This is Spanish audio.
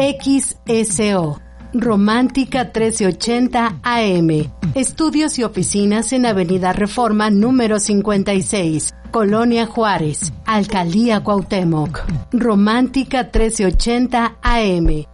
XSO. Romántica 1380 AM. Estudios y oficinas en Avenida Reforma número 56, Colonia Juárez, Alcaldía Cuauhtémoc. Romántica 1380 AM.